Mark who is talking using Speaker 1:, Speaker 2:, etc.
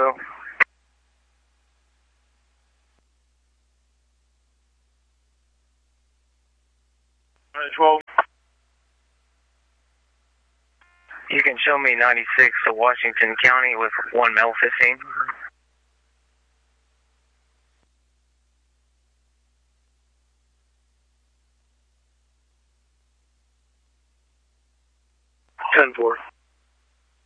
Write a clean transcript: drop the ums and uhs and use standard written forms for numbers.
Speaker 1: Nashville. 12. You can show me 96 to Washington County with 1 Mel 15. 10-4.